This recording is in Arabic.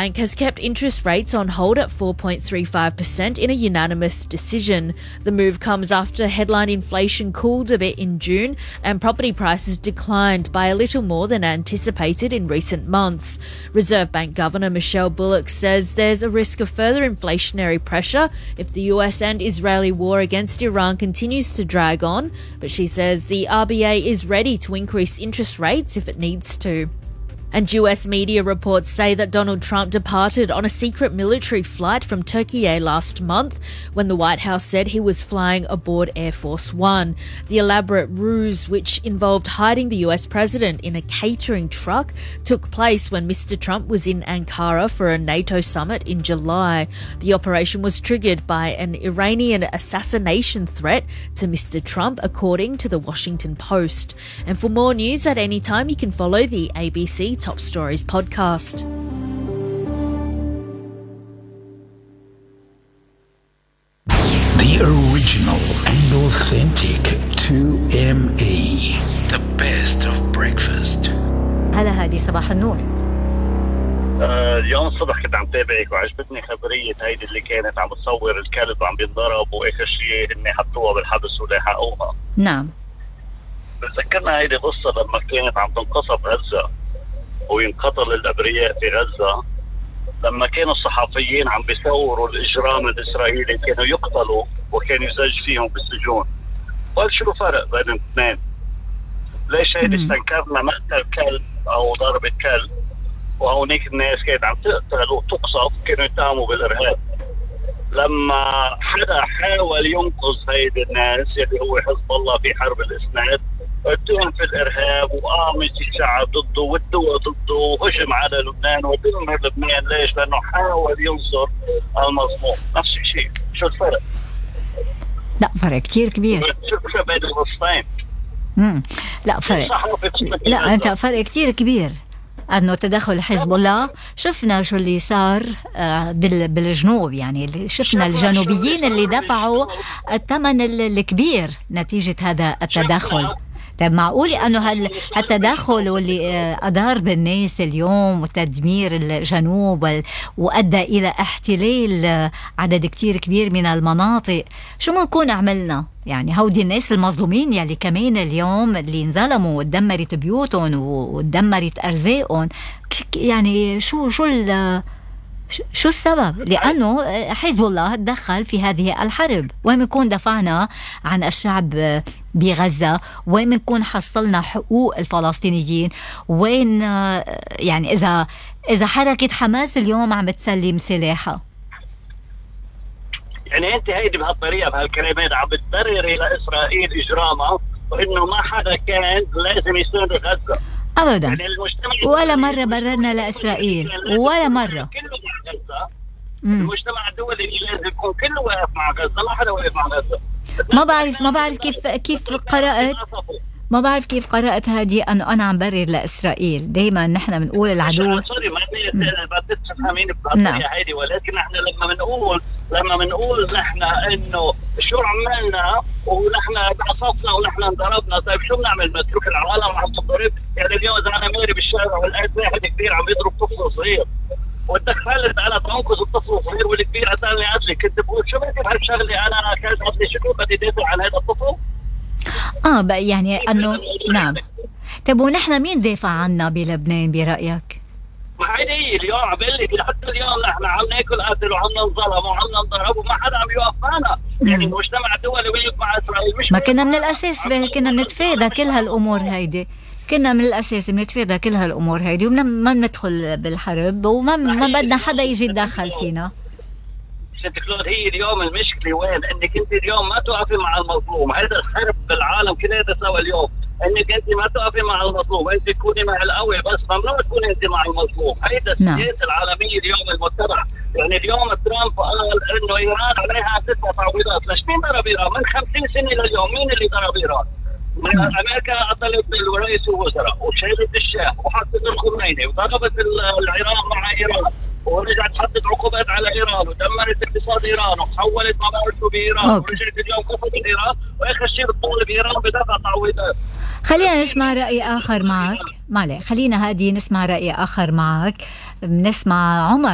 Bank has kept interest rates on hold at 4.35% in a unanimous decision. The move comes after headline inflation cooled a bit in June and property prices declined by a little more than anticipated in recent months. Reserve Bank Governor Michelle Bullock says there's a risk of further inflationary pressure if the US and Israeli war against Iran continues to drag on, but she says the RBA is ready to increase interest rates if it needs to. And US media reports say that Donald Trump departed on a secret military flight from Turkey last month when the White House said he was flying aboard Air Force One. The elaborate ruse, which involved hiding the US president in a catering truck, took place when Mr. Trump was in Ankara for a NATO summit in July. The operation was triggered by an Iranian assassination threat to Mr. Trump, according to the Washington Post. And for more news at any time, you can follow the ABC Top Stories podcast. The original and authentic 2ME. The best of breakfast. هلا هادي صباح النور. اليوم الصبح كنت عم تابعك وعجبتني خبرية هيدي اللي كانت عم تصور الكلب عم بينضرب واخر شيء هن حطوها بالحبس ولاحقوها. نعم. بتذكرنا هيدي قصة لما كانت عم تنقصف غزة وينقتل الأبرياء في غزة، لما كانوا الصحفيين عم بيصوروا الإجرام الإسرائيلي كانوا يقتلوا وكان يزج فيهم بالسجون. قال شو الفرق بين الاثنين؟ ليش هيدي استنكرنا مقتل كلب أو ضرب كلب وهونيك الناس كانت عم تقتل وتقصف كانوا يتهموا بالإرهاب؟ لما حدا حاول ينقذ هيدي الناس اللي هو حزب الله في حرب الإسناد اتهم في الارهاب وقامت الشعب ضده والدول ضده وهجم على لبنان ودمر لبنان. ليش؟ لانه حاول ينصر المظلوم. نفس الشيء. شو الفرق؟ لا فرق كتير كبير. شو الفرق بين القصتين؟ لا فرق. لا انت فرق كتير كبير. انه تدخل حزب الله، شفنا شو اللي صار بالجنوب، يعني شفنا الجنوبيين اللي دفعوا الثمن الكبير نتيجة هذا التدخل. طيب معقول انه هالتدخل واللي اضار بالناس اليوم وتدمير الجنوب وادى الى احتلال عدد كتير كبير من المناطق، شو ممكن عملنا؟ يعني هودي الناس المظلومين يلي كمان اليوم اللي انظلموا وتدمرت بيوتهم وتدمرت ارزاقهم، يعني شو السبب؟ لأنه حزب الله تدخل في هذه الحرب. وين بنكون دفعنا عن الشعب بغزة؟ وين بنكون حصلنا حقوق الفلسطينيين؟ وين يعني إذا حركة حماس اليوم عم بتسلم سلاحها؟ يعني أنت هيدي بهالطريقة بهالكلمات عم بتبرري لإسرائيل إجرامها وإنه ما حدا كان لازم يساند غزة أبدا. يعني ولا مرة بررنا لإسرائيل ولا مرة. المجتمع الدولي لازم يكون كله واقف مع غزة، ما حدا واقف مع غزة. ما بعرف كيف قرأت هذه أنه أنا عم برر لإسرائيل. دايما نحن بنقول العدو سوري ما تفهميني بهالطريقة هيدي، ولكن نحن لما بنقول نحن إنه شو عملنا ونحن تعصفنا ونحن انضربنا، طيب شو بنعمل؟ نترك العالم عم تضرب؟ يعني اليوم إذا أنا ماري بالشارع ولقيت واحد كبير عم يضرب طفل صغير وتدخلت انا تنقذ الطفل الصغير والكبير قتلني قتلي، كنت بقول شو بدي بهالشغله؟ انا كانت قصدي شو بدي دافع عن هذا الطفل؟ بقى يعني انه نعم. طيب ونحن مين دافع عنا بلبنان برايك؟ ما هي اليوم عم بقول لك حتى اليوم نحن عم ناكل قتل وعم ننظلم وعم ننضرب وما حدا عم يوقف معنا. يعني المجتمع الدولي وقف مع اسرائيل. مش ما كنا من الاساس كنا بنتفادى كل هالامور هيدي، كنا من الأساس بنتفادى كل هالأمور هيدي وما بندخل بالحرب وما بدنا حدا يجي يتدخل فينا. ست كلود هي اليوم المشكلة وين؟ انك انت اليوم ما توقفي مع المظلوم. هذا الحرب بالعالم كلها سوا اليوم انك انت ما توقفي مع المظلوم، انت تكوني مع القوي بس ممنوع تكوني انت مع المظلوم. هيدا السياسة العالمية اليوم المتبعة. يعني اليوم ترامب قال انه ايران عليها 6 تعويضات. ليش مين ضرب ايران؟ من 50 سنة لليوم مين اللي ضرب ايران؟ امريكا قتلت رئيس الوزراء وشهدت الشاه وحطت الخميني وضربت العراق مع ايران ورجعت حطت عقوبات على ايران ودمرت اقتصاد ايران وحولت ممارسه بايران ورجعت اليوم قصفت ايران واخر شيء بتطالب ايران بدفع تعويضات. خلينا نسمع راي اخر معك. خلينا هادي نسمع راي اخر معك. بنسمع عمر.